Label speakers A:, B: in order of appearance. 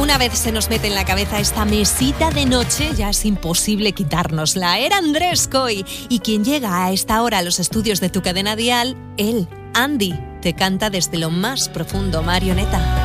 A: Una vez se nos mete en la cabeza esta mesita de noche, ya es imposible quitárnosla. Era Andrés Coy, y quien llega a esta hora a los estudios de tu cadena dial, él, Andy, te canta desde lo más profundo, Marioneta.